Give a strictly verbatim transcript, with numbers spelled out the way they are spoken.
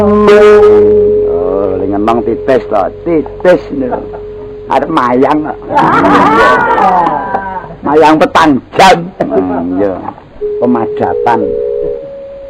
Oh, lengenong titis to, titis lho. Arep mayang kok. Mayang petang jam. Iya. Pemadapan.